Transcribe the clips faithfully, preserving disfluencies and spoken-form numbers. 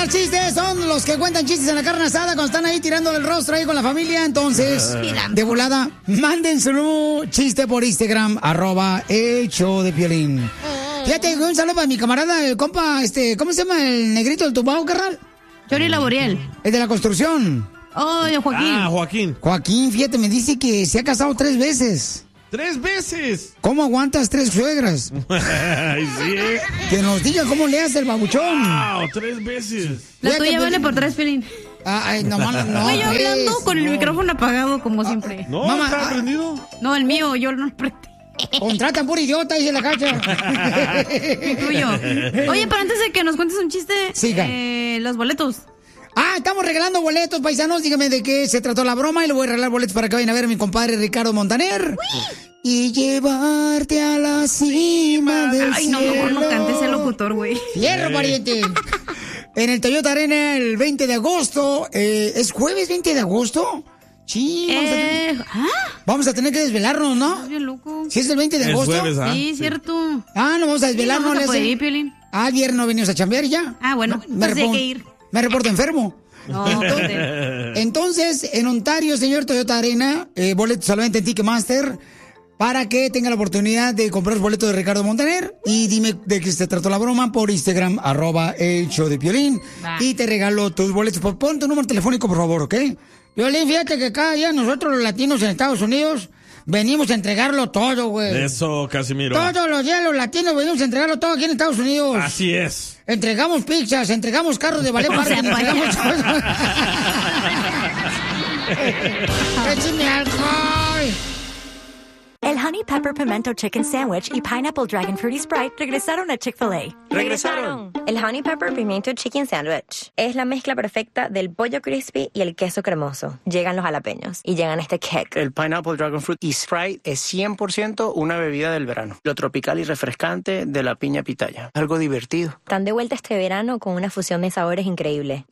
contar chistes son los que cuentan chistes en la carne asada cuando están ahí tirando el rostro ahí con la familia. Entonces, de volada, manden su chiste por Instagram, arroba el show de Piolín. Fíjate, un saludo para mi camarada, el compa, este, ¿cómo se llama el negrito del tumbao, carnal? Johnny Laboriel. El de la construcción. Oh, Joaquín. Ah, Joaquín. Joaquín, fíjate, me dice que se ha casado tres veces. ¡Tres veces! ¿Cómo aguantas tres suegras? Ay, sí. Que nos diga cómo le hace el babuchón. ¡Wow! ¡Tres veces! La Fíjate, tuya pues, vale por tres, Piolín. Ay, no, mano, no. Estoy pues, hablando con el no. micrófono apagado, como siempre. ¿No? Mamá, ¿Está ah. prendido? No, el mío, yo no lo prendí. Contratan puro idiota, dice la cacha. El tuyo. Oye, pero antes de que nos cuentes un chiste, Siga. eh, los boletos. Ah, estamos regalando boletos, paisanos. Dígame de qué se trató la broma y le voy a regalar boletos para que vayan a ver a mi compadre Ricardo Montaner. Y llevarte a la cima del Ay, no, cielo. mejor no cantes el locutor, güey. Fierro, pariente. En el Toyota Arena el veinte de agosto. Eh, ¿Es jueves veinte de agosto? Sí, vamos, Eh, a, ¿ah? vamos a tener que desvelarnos, ¿no? Estás bien loco. Si es el veinte de Es agosto. jueves, ¿ah? Sí, cierto. Ah, no vamos a Sí, desvelarnos. vamos a le poder hace- ir, Piolín. Ah, viernes no venimos a chambear ya. Ah, bueno, No, me, entonces hay repo- que ir. me reporto enfermo. No, joder. Entonces, en Ontario, señor Toyota Arena, eh, boletos solamente en Ticketmaster, para que tenga la oportunidad de comprar los boletos de Ricardo Montaner. Y dime de qué se trató la broma por Instagram, arroba el show de Piolín. Va. Y te regalo tus boletos. Pon tu número telefónico, por favor, ¿ok? Piolín, fíjate que cada día nosotros los latinos en Estados Unidos venimos a entregarlo todo, güey. Eso, Casimiro. Todos los días los latinos venimos a entregarlo todo aquí en Estados Unidos. Así es. Entregamos pizzas, entregamos carros de ballet parking, entregamos todo. ¡Échame alcohol! El Honey Pepper Pimento Chicken Sandwich y Pineapple Dragon Fruity Sprite regresaron a Chick-fil-A. ¡Regresaron! El Honey Pepper Pimiento Chicken Sandwich es la mezcla perfecta del pollo crispy y el queso cremoso. Llegan los jalapeños y llegan este kick. El Pineapple Dragon Fruit y Sprite es cien por ciento una bebida del verano. Lo tropical y refrescante de la piña pitaya. Algo divertido. Están de vuelta este verano con una fusión de sabores increíble.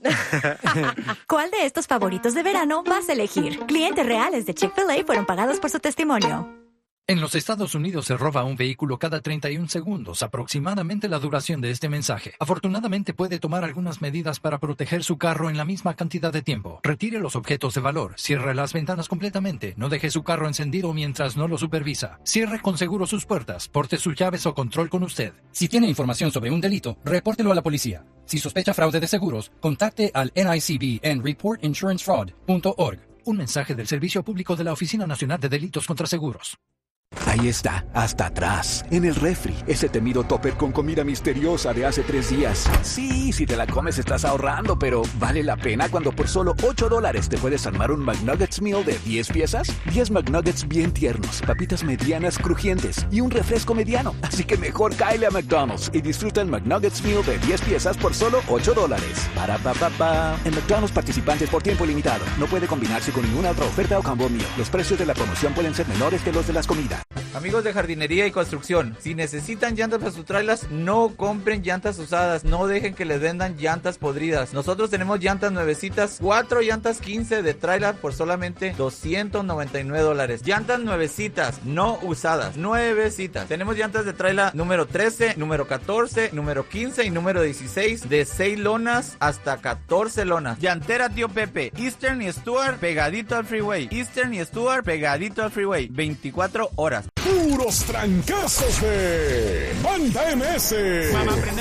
¿Cuál de estos favoritos de verano vas a elegir? Clientes reales de Chick-fil-A fueron pagados por su testimonio. En los Estados Unidos se roba un vehículo cada treinta y un segundos, aproximadamente la duración de este mensaje. Afortunadamente puede tomar algunas medidas para proteger su carro en la misma cantidad de tiempo. Retire los objetos de valor, cierre las ventanas completamente, no deje su carro encendido mientras no lo supervisa. Cierre con seguro sus puertas, porte sus llaves o control con usted. Si tiene información sobre un delito, repórtelo a la policía. Si sospecha fraude de seguros, contacte al N I C B en report insurance fraud punto org. Un mensaje del Servicio Público de la Oficina Nacional de Delitos contra Seguros. Ahí está, hasta atrás, en el refri, ese temido topper con comida misteriosa de hace tres días. Sí, si te la comes estás ahorrando, pero ¿vale la pena cuando por solo ocho dólares te puedes armar un McNuggets Meal de diez piezas? diez McNuggets bien tiernos, papitas medianas crujientes y un refresco mediano. Así que mejor cáele a McDonald's y disfruta el McNuggets Meal de diez piezas por solo ocho dólares. Para pa pa pa. En McDonald's participantes por tiempo limitado. No puede combinarse con ninguna otra oferta o combo meal. Los precios de la promoción pueden ser menores que los de las comidas. Amigos de jardinería y construcción, si necesitan llantas para sus trailers, no compren llantas usadas, no dejen que les vendan llantas podridas. Nosotros tenemos llantas nuevecitas, cuatro llantas quince de trailer por solamente doscientos noventa y nueve dólares. Llantas nuevecitas, no usadas, nuevecitas. Tenemos llantas de trailer número trece, número catorce, número quince y número dieciséis, de seis lonas hasta catorce lonas. Llantera Tío Pepe, Eastern y Stuart pegadito al freeway. Eastern y Stuart pegadito al freeway, veinticuatro horas. Puros trancazos de Banda M S.